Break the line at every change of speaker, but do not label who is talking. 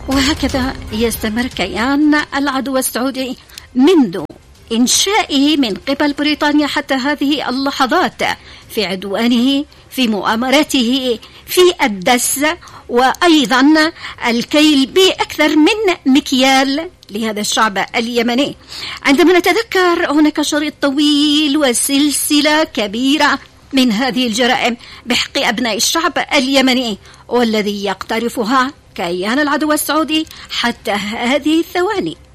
وهكذا يستمر كيان العدو السعودي منذ إنشائه من قبل بريطانيا حتى هذه اللحظات في عدوانه، في مؤامراته، في الدس، وأيضا الكيل بأكثر من مكيال لهذا الشعب اليمني. عندما نتذكر هناك شريط طويل وسلسلة كبيرة من هذه الجرائم بحق أبناء الشعب اليمني، والذي يقترفها كيان العدو السعودي حتى هذه الثواني.